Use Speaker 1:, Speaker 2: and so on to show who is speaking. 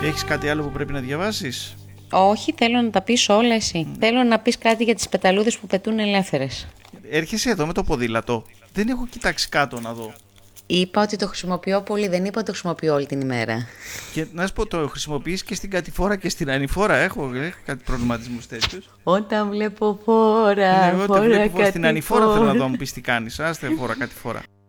Speaker 1: Έχεις κάτι άλλο που πρέπει να διαβάσεις?
Speaker 2: Όχι, θέλω να τα πεις όλα εσύ. Θέλω να πεις κάτι για τις πεταλούδες που πετούν ελεύθερες.
Speaker 1: Έρχεσαι εδώ με το ποδήλατο. Δεν έχω κοιτάξει κάτω να δω.
Speaker 2: Είπα ότι το χρησιμοποιώ πολύ, δεν είπα ότι το χρησιμοποιώ όλη την ημέρα.
Speaker 1: Και να σου πω, το χρησιμοποιείς και στην κατηφόρα και στην ανηφόρα. Έχω κάτι προβληματισμούς τέτοιους.
Speaker 2: Όταν βλέπω φόρα,
Speaker 1: Όταν βλέπω στην ανηφόρα θέλω να δω αν πεις τι κάνεις. Άστε φορά, κατηφόρα.